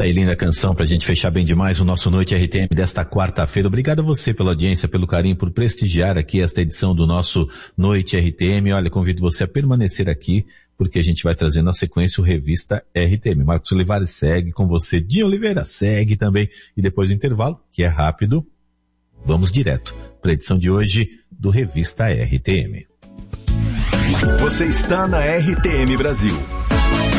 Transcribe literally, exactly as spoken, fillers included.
aí, linda canção pra gente fechar bem demais o nosso Noite R T M desta quarta-feira. Obrigado a você pela audiência, pelo carinho, por prestigiar aqui esta edição do nosso Noite R T M. Olha, convido você a permanecer aqui, porque a gente vai trazer na sequência o Revista R T M. Marcos Olivares segue com você, Dinho Oliveira segue também, e depois do intervalo, que é rápido, vamos direto para a edição de hoje do Revista R T M. Você está na R T M Brasil.